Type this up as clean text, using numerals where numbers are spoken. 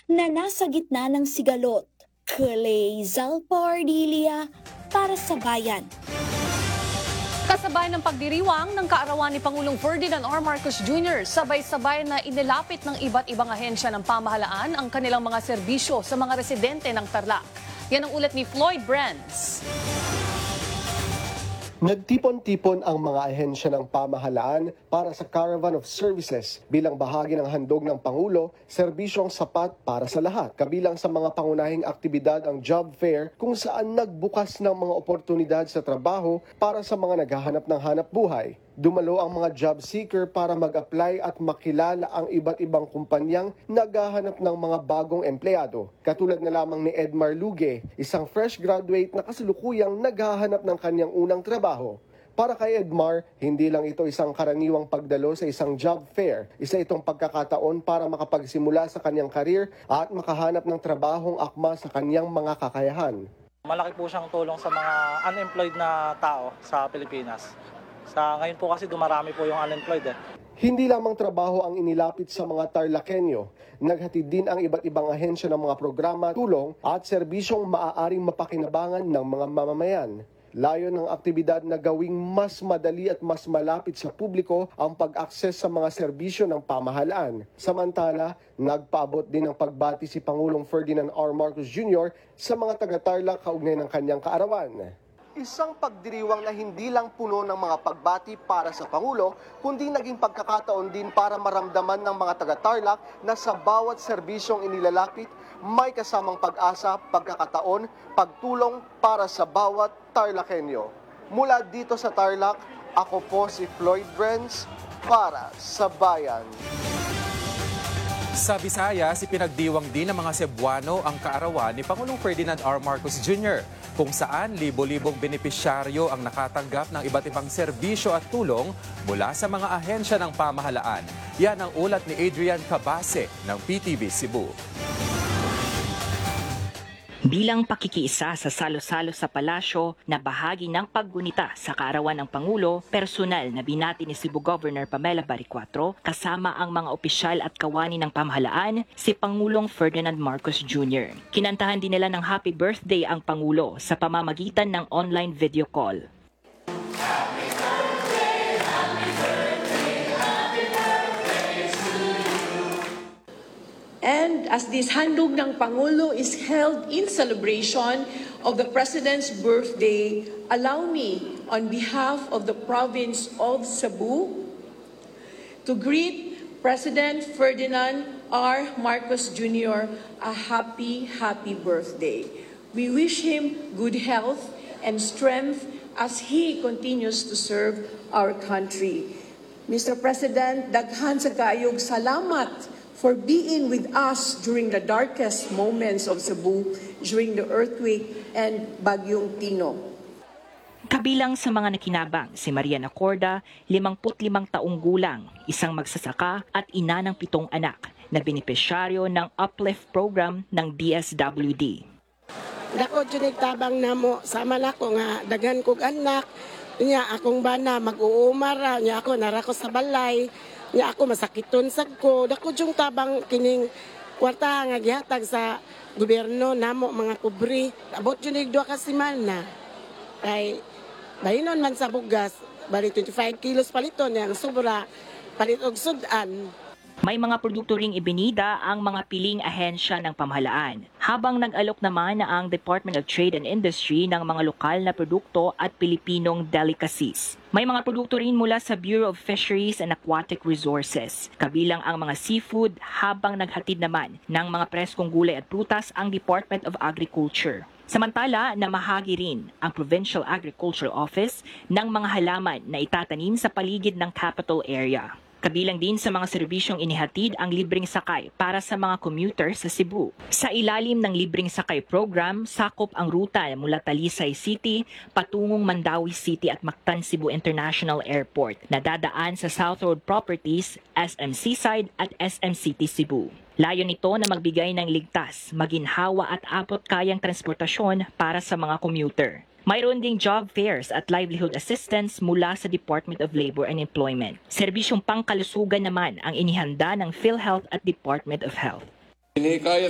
na nasa gitna ng sigalot. Clay Zalpardilia para sa Bayan. Kasabay ng pagdiriwang ng kaarawan ni Pangulong Ferdinand R. Marcos Jr., sabay-sabay na inilapit ng iba't ibang ahensya ng pamahalaan ang kanilang mga serbisyo sa mga residente ng Tarlac. Yan ang ulat ni Floyd Brands. Nagtipon-tipon ang mga ahensya ng pamahalaan para sa Caravan of Services bilang bahagi ng handog ng Pangulo, serbisyong sapat para sa lahat. Kabilang sa mga pangunahing aktibidad ang job fair kung saan nagbukas ng mga oportunidad sa trabaho para sa mga naghahanap ng hanap buhay. Dumalo ang mga job seeker para mag-apply at makilala ang iba't ibang kumpanyang naghahanap ng mga bagong empleyado. Katulad na lamang ni Edmar Luge, isang fresh graduate na kasalukuyang naghahanap ng kanyang unang trabaho. Para kay Edmar, hindi lang ito isang karaniwang pagdalo sa isang job fair. Isa itong pagkakataon para makapagsimula sa kanyang karir at makahanap ng trabahong akma sa kanyang mga kakayahan. Malaki po siyang tulong sa mga unemployed na tao sa Pilipinas. Ngayon po kasi dumarami po yung unemployed. Hindi lamang trabaho ang inilapit sa mga Tarlacenyo. Naghatid din ang iba't ibang ahensya ng mga programa, tulong at serbisyong maaaring mapakinabangan ng mga mamamayan. Layo ng aktibidad na gawing mas madali at mas malapit sa publiko ang pag-akses sa mga serbisyo ng pamahalaan. Samantala, nagpaabot din ng pagbati si Pangulong Ferdinand R. Marcos Jr. sa mga taga-Tarlac kaugnay ng kanyang kaarawan. Isang pagdiriwang na hindi lang puno ng mga pagbati para sa Pangulo, kundi naging pagkakataon din para maramdaman ng mga taga-Tarlac na sa bawat serbisyong inilalapit, may kasamang pag-asa, pagkakataon, pagtulong para sa bawat Tarlacenyo. Mula dito sa Tarlac, ako po si Floyd Brands para sa Bayan. Sa Visayas, ipinagdiwang din ng mga Cebuano ang kaarawan ni Pangulong Ferdinand R. Marcos Jr., kung saan libo-libong benepisyaryo ang nakatanggap ng iba't ibang serbisyo at tulong mula sa mga ahensya ng pamahalaan. Yan ang ulat ni Adrian Cabase ng PTV Cebu. Bilang pakikiisa sa salo-salo sa palasyo na bahagi ng paggunita sa kaarawan ng Pangulo, personal na binati ni Cebu Governor Pamela Baricuatro kasama ang mga opisyal at kawani ng pamahalaan si Pangulong Ferdinand Marcos Jr. Kinantahan din nila ng happy birthday ang Pangulo sa pamamagitan ng online video call. And as this handog ng Pangulo is held in celebration of the President's birthday, allow me, on behalf of the province of Cebu, to greet President Ferdinand R. Marcos Jr. a happy birthday. We wish him good health and strength as he continues to serve our country. Mr. President, daghan sa kaayog salamat for being with us during the darkest moments of Cebu during the earthquake and Bagyong Tino. Kabilang sa mga nakinabang si Mariana Corda, 55 taong gulang, isang magsasaka at ina ng 7 anak na benepisyaryo ng Uplift Program ng DSWD. Dako dyan tabang na mo, sama na ko nga, daghan kong anak, niya akong bana, mag-uumara, niya ako narako sa balay, niya ako masakiton sad ko, dako dyan tabang kining kwarta nga gihatag sa gobyerno namo mga pobre. Abot dyan 2 kasimal na. Kay, bahinon man sa bugas, bali 25 kilos paliton, yang sobra, palit og sudan. May mga produkto ring ibinida ang mga piling ahensya ng pamahalaan, habang nag-alok naman na ang Department of Trade and Industry ng mga lokal na produkto at Pilipinong delicacies. May mga produkto rin mula sa Bureau of Fisheries and Aquatic Resources, kabilang ang mga seafood, habang naghatid naman ng mga preskong gulay at prutas ang Department of Agriculture. Samantala, namahagi rin ang Provincial Agricultural Office ng mga halaman na itatanim sa paligid ng capital area. Kabilang din sa mga serbisyong inihatid ang libreng sakay para sa mga commuter sa Cebu. Sa ilalim ng libreng sakay program, sakop ang ruta mula Talisay City patungong Mandawi City at Mactan Cebu International Airport na dadaan sa South Road Properties, SM Seaside at SM City Cebu. Layo nito na magbigay ng ligtas, maginhawa at abot-kayang transportasyon para sa mga commuter. Mayroon ding job fairs at livelihood assistance mula sa Department of Labor and Employment. Serbisyong pangkalusugan naman ang inihanda ng PhilHealth at Department of Health. Hinihikayat